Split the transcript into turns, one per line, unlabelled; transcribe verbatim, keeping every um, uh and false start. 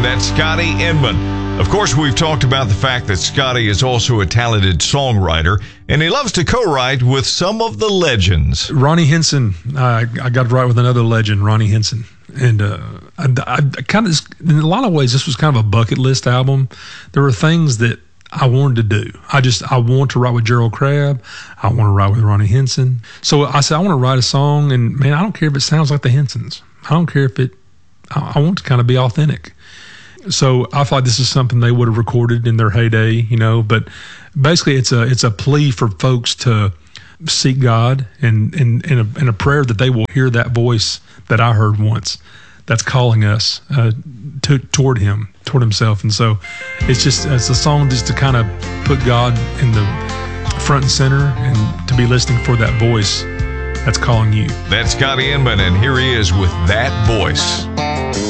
That's Scotty Inman. Of course, we've talked about the fact that Scotty is also a talented songwriter, and he loves to co-write with some of the legends.
Ronnie Henson, uh, I got to write with another legend, Ronnie Henson. And uh, I, I, I kind of, in a lot of ways, this was kind of a bucket list album. There were things that I wanted to do. I just, I want to write with Gerald Crabb. I want to write with Ronnie Henson. So I said, I want to write a song, and man, I don't care if it sounds like the Hensons. I don't care if it, I, I want to kind of be authentic. So I thought this is something they would have recorded in their heyday, you know, but basically it's a, it's a plea for folks to seek God, and, and, and, a, and a prayer that they will hear that voice that I heard once that's calling us uh, to, toward him, toward himself. And so it's just, it's a song just to kind of put God in the front and center and to be listening for that voice that's calling you.
That's Scotty Inman, and here he is with That Voice.